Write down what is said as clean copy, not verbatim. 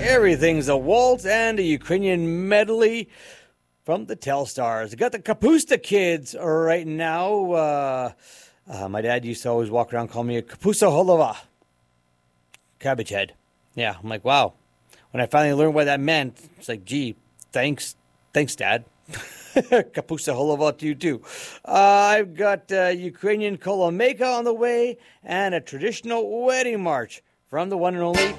Everything's a waltz and a Ukrainian medley from the Telstars. I got the Kapusta kids right now. My dad used to always walk around calling me a Kapusta Holova. Cabbage head. Yeah, I'm like, wow. When I finally learned what that meant, it's like, gee, thanks, Dad. Kapusta Holova to you too. I've got Ukrainian Kolomeka on the way and a traditional wedding march from the one and only